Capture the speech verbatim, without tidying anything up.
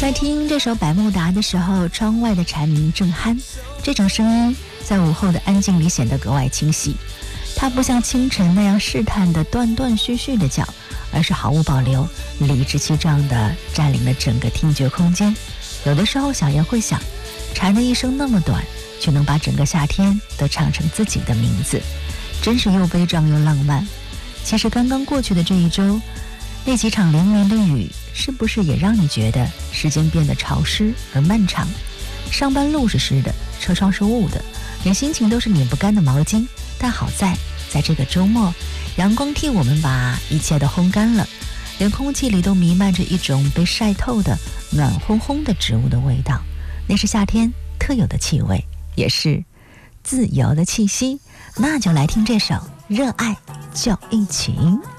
在听这首百慕达的时候，窗外的蝉鸣正酣，这种声音在午后的安静里显得格外清晰。它不像清晨那样试探的断断续续的叫，而是毫无保留，理直气壮的占领了整个听觉空间。有的时候小妍会想，蝉的一生那么短，却能把整个夏天都唱成自己的名字，真是又悲壮又浪漫。其实刚刚过去的这一周，那几场连绵的雨，是不是也让你觉得时间变得潮湿而漫长？上班路是湿的，车窗是雾的，连心情都是拧不干的毛巾。但好在，在这个周末，阳光替我们把一切都烘干了，连空气里都弥漫着一种被晒透的暖烘烘的植物的味道，那是夏天特有的气味，也是自由的气息。那就来听这首《热爱就一起》。